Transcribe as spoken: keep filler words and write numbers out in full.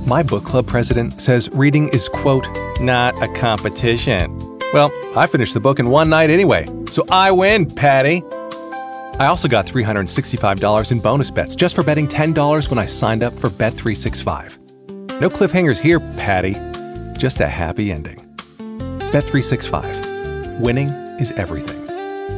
My book club president says reading is, quote, not a competition. Well, I finished the book in one night anyway, so I win, Patty. I also got three hundred sixty-five dollars in bonus bets just for betting ten dollars when I signed up for Bet three sixty-five. No cliffhangers here, Patty. Just a happy ending. Bet three sixty-five. Winning is everything.